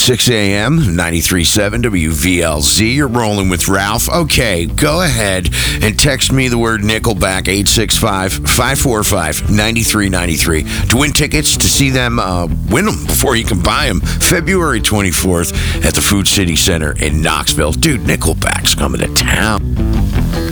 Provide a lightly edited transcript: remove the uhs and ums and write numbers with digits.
6 a.m., 93.7 WVLZ. You're rolling with Ralph. Okay, go ahead and text me the word Nickelback, 865-545-9393, to win tickets to see them, win them before you can buy them, February 24th at the Food City Center in Knoxville. Dude, Nickelback's coming to town.